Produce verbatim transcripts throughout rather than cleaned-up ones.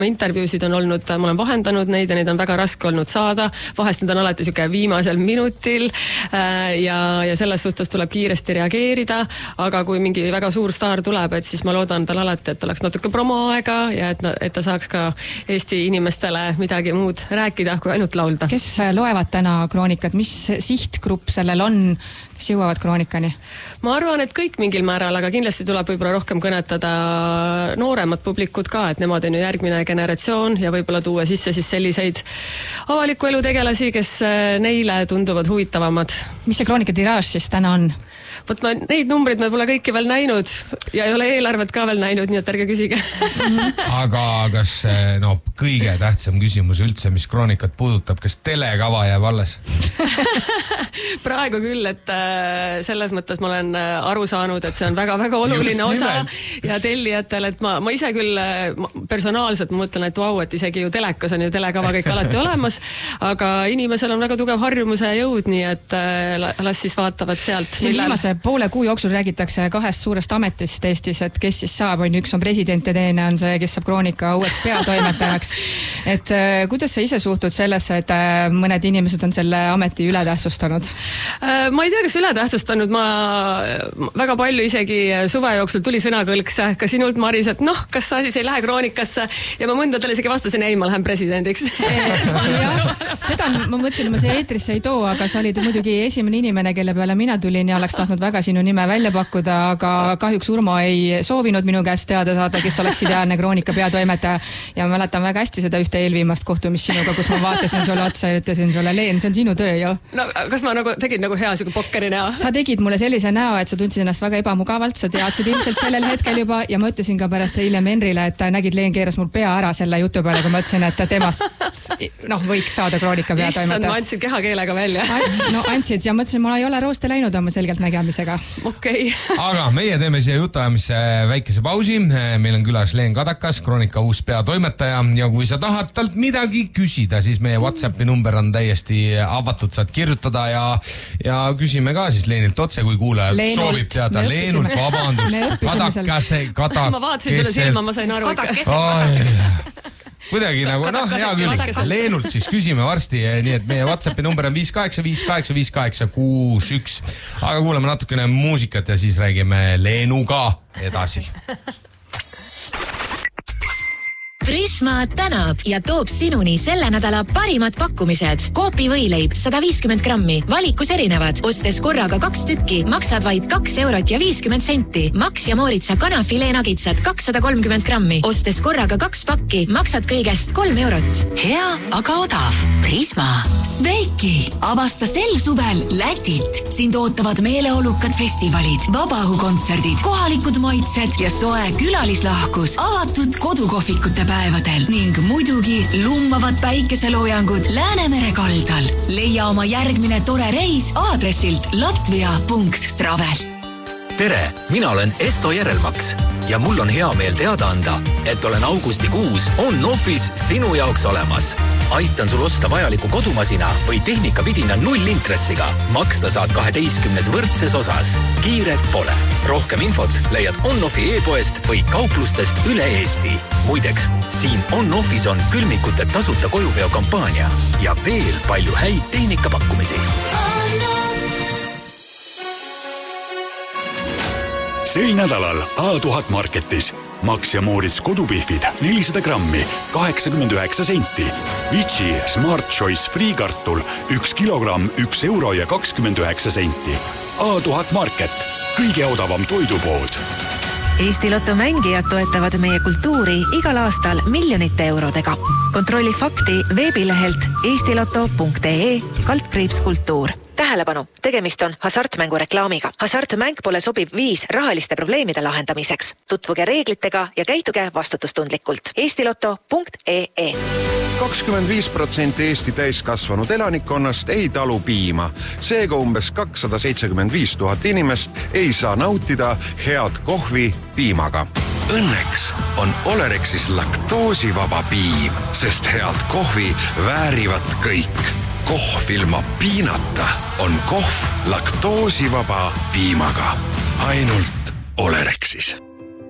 intervjuusid on olnud, ma olen vahendanud neid ja neid on väga raske olnud saada, vahest need on alati siuke viimasel minutil ja, ja selles suhtes tuleb kiiresti reageerida, aga kui mingi väga suur staar tuleb, et siis ma loodan tal alati, et oleks natuke promoaega ja et, et ta saaks ka Eesti inimestele midagi muud rääkida, kui ainult laulda. Kes loevad täna kroonikat, mis sihtgrupp sellel on, kes jõuavad kroonikani? Ma arvan, et kõik mingil määral, aga kindlasti tuleb võib-olla rohkem kõnetada nooremat publikut ka, et nemad on ju järgmine generatsioon ja võib-olla tuua sisse siis selliseid avaliku elu tegelasi, kes neile tunduvad huvitavamad. Mis see kroonika tiraaž siis täna on? Võt ma neid numbreid me pole kõiki veel näinud ja ei ole eelarvet ka veel näinud, nii et ärge küsige. Aga kas no, kõige tähtsam küsimus üldse, mis kroonikat puudutab, kas telekava jääb alles? Praegu küll, et selles mõttes ma olen aru saanud, et see on väga-väga oluline osa ja tellijatel, et ma, ma ise küll personaalselt mõtlen, et vau, et isegi ju telekas on ju telekava kõik alati olemas, aga inimesel on väga tugev harjumuse jõud, nii et las siis vaatavad sealt. Siin viimase poole kuu jooksul räägitakse kahest suurest ametist Eestis, et kes siis saab, on üks on president ja teine on see, kes saab kroonika uueks peatoimetajaks. Et kuidas sa ise suhtud sellesse, et mõned inimesed on selle ameti ületähtsustanud? Ma ei tea, kas ületähtsustanud, ma väga palju isegi suve jooksul tuli sõnakõlks ka sinult, Maris, et noh, kas sa siis ei lähe kroonikasse ja ma mõndadele isegi vastasin, ei, ma lähen presidendiks. Ja, seda ma mõtlesin, et ma see eetrisse ei too, aga sa olid muidugi esimene inimene, kelle peale mina tulin ja oleks tahtnud väga sinu nime välja pakkuda, aga kahjuks Urmo ei soovinud minu käest teada saada, kes oleks ideaalne kroonika peatoimetaja ja ma mäletan väga hästi seda ühte eelviimast kohtumist sinuga, kus ma vaatasin sulle otsa ja ütlesin sulle, Leen, see on sinu töö ju. No kas ma nagu tegin nagu hea siuke pokkeri näo? Sa tegid mulle sellise näo, et sa tundsid ennast väga ebamugavalt, sa teadsid ilmselt sellel hetkel juba ja ma ütlesin ka pärast hiljem Henrile, et nägid, Leen keeras mul pea ära selle jutu peale, kui ma ütlesin, et temast noh, võiks saada kroonika peatoimetaja. Issand, ma andsid kehakeelega välja. No andsid ja mõtlesin, mul ei ole rooste läinud oma selgelt nägemisega. Okei. Okay. Aga meie teeme siia jutuajamisse väikese pausi. Meil on külas Leen Kadakas, kroonika uus peatoimetaja ja kui sa tahad talt midagi küsida, siis meie WhatsAppi number on täiesti avatud, saad kirjutada ja, ja küsime ka siis Leenilt otse, kui kuulajad Leenult. Soovib teada. Leenult, vabandust. Kadakase, kadak... Ma vaatasin sulle silma, ma sain aru. Kuidagi nagu, noh, hea küll. Leenult siis küsime varsti, nii et meie WhatsAppi number on viis kaheksa viis kaheksa viis kaheksa kuus üks. Aga kuuleme natukene muusikat ja siis räägime Leenuga edasi. Prisma tänab ja toob sinuni selle nädala parimad pakkumised. Koopi võileib sada viiskümmend grammi, valikus erinevad. Ostes korraga kaks tükki, maksad vaid kaks eurot ja viiskümmend senti. Maks ja Mooritsa kanafilee nagitsad kakssada kolmkümmend grammi. Ostes korraga kaks pakki, maksad kõigest kolm eurot. Hea, aga odav. Prisma. Sveiki. Avasta sel suvel Lätit. Sind ootavad meeleolukad festivalid, vabaõhukontserdid, kohalikud maitsed ja soe külalislahkus, avatud kodukohvikute päevadel ning muidugi lummavad päikeseloojangud Läänemere kaldal. Leia oma järgmine tore reis aadressilt latvia punkt travel. Tere, mina olen Esto Järelmaks ja mul on hea meel teada anda, et olen augustikuus on-office sinu jaoks olemas. Aitan sul osta vajaliku kodumasina või tehnikavidina nullintressiga. Maksta saad kaheteistkümnes võrdses osas. Kiiret pole. Rohkem infot leiad on-offi e-poest või kauplustest üle Eesti. Muideks, siin on-offis on külmikute tasuta kojuveo kampaania ja veel palju häid tehnikapakkumisi. Sel nädalal A tuhat Marketis Max ja Moritz kodupihvid nelisada grammi, kaheksakümmend üheksa senti. Vici Smart Choice friikartul üks kilogramm, üks euro ja kakskümmend üheksa senti. A tuhat Market, kõige odavam toidupood. Eesti Lotto mängijad toetavad meie kultuuri igal aastal miljonite eurodega. Kontrolli fakti veebilehelt eestiloto punkt ee kaldkriips kultuur. Tähelepanu, tegemist on hasartmängu reklaamiga. Hasartmäng pole sobiv viis rahaliste probleemide lahendamiseks. Tutvuge reeglitega ja käituge vastutustundlikult. eestiloto punkt ee kakskümmend viis protsenti Eesti täiskasvanud elanikkonnast ei talu piima. Seega umbes kakssada seitsekümmend viis tuhat inimest ei saa nautida head kohvi piimaga. Õnneks on Olerexis laktoosivaba piim, sest head kohvi väärivad kõik. Kohv ilma piinata on kohv laktoosivaba piimaga. Ainult Olerexis.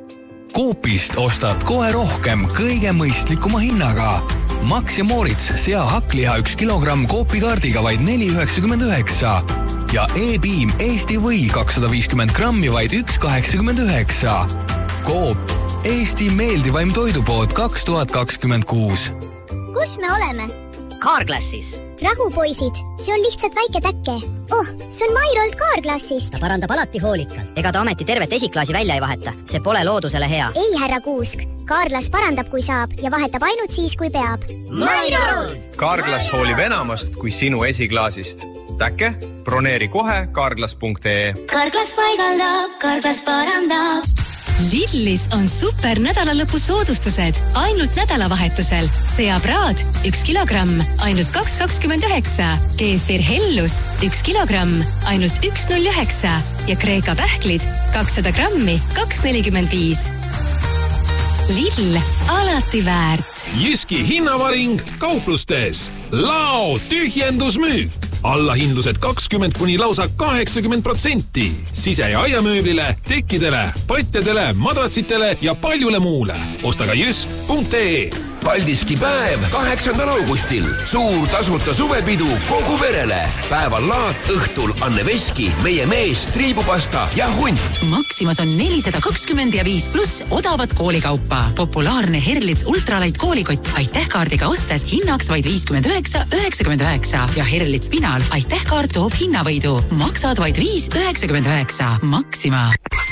Coopist ostad kohe rohkem kõige mõistlikuma hinnaga. Max ja Moritz sea hakkliha üks kilogramm Coopi kaardiga vaid neli üheksakümmend üheksa ja E-Beam Eesti või kakssada viiskümmend grammi vaid üks kaheksakümmend üheksa. Coop, Eesti meeldivaim toidupood kaks tuhat kakskümmend kuus. Kus me oleme? Carglassis. Rahu, poisid, see on lihtsalt väike täkke. Oh, see on Mairolt Carglassist. Ta parandab alati hoolikalt. Ega ta ameti tervet esiklaasi välja ei vaheta. See pole loodusele hea. Ei, härra Kuusk. Carglass parandab, kui saab ja vahetab ainult siis, kui peab. Mairol! Carglass hoolib enamast kui sinu esiklaasist. Täkke, broneeri kohe carglass punkt ee. Carglass paigaldab, Carglass parandab. Lidlis on super nädalalõpu soodustused ainult nädalavahetusel. Seapraad üks kilogramm ainult kaks kakskümmend üheksa, keefir hellus üks kilogramm ainult üks null üheksa ja Kreeka pähklid kakssada grammi kaks nelikümmend viis. Lidl, alati väärt. Jyski hinnavaring kauplustes. Lao tühjendusmüük. Allahindlused kakskümmend kuni lausa kaheksakümmend protsenti. Sise- ja aiamööblile, tekkidele, patjadele, madratsitele ja paljule muule. Osta ka jysk punkt ee. Paldiski päev kaheksandal augustil. Suur tasuta suvepidu kogu perele. Päeval laat, õhtul Anne Veski, meie mees, triibupasta ja hunt. Maximas on nelisada kakskümmend ja viis pluss odavat koolikaupa. Populaarne Herlitz ultralight koolikott aitähkaardiga ostes hinnaks vaid viiskümmend üheksa üheksakümmend üheksa ja Herlitz Pinal aitähkaart toob hinnavõidu. Maksad vaid viis üheksakümmend üheksa. Maxima.